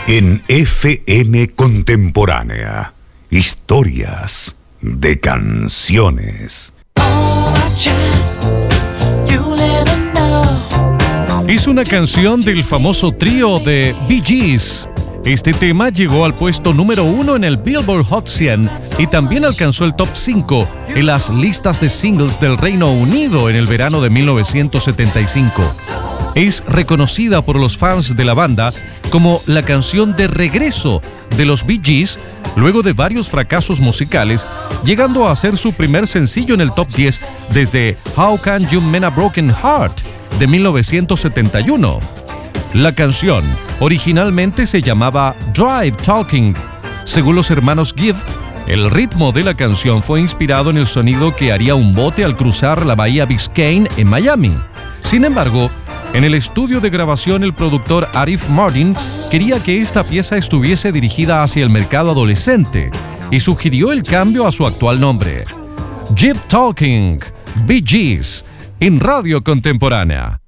En FM Contemporánea, historias de canciones. Es una canción del famoso trío de Bee Gees. Este tema llegó al puesto número 1 en el Billboard Hot 100 y también alcanzó el top 5 en las listas de singles del Reino Unido en el verano de 1975. Es reconocida por los fans de la banda como la canción de regreso de los Bee Gees luego de varios fracasos musicales, llegando a ser su primer sencillo en el top 10 desde How Can You Mend a Broken Heart de 1971. La canción originalmente se llamaba Drive Talking. Según los hermanos Gibb, el ritmo de la canción fue inspirado en el sonido que haría un bote al cruzar la bahía Biscayne en Miami. Sin embargo, en el estudio de grabación, el productor Arif Mardin quería que esta pieza estuviese dirigida hacia el mercado adolescente y sugirió el cambio a su actual nombre. Drive Talking, Bee Gees, en Radio Contemporánea.